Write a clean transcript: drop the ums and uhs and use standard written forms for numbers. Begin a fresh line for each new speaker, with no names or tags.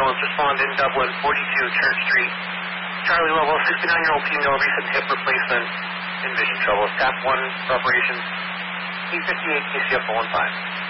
ambulance respond in Dublin, 42 Church Street. Charlie Level, 69-year-old female, recent hip replacement, in vision trouble. Staff 1 for operations, 858 KCF 15.